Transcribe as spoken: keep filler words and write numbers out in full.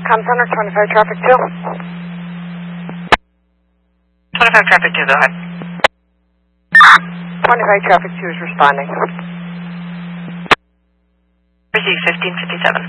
Com Center, twenty-five traffic two. twenty-five traffic two, go ahead. twenty-five traffic two is responding. Receive fifteen fifty-seven.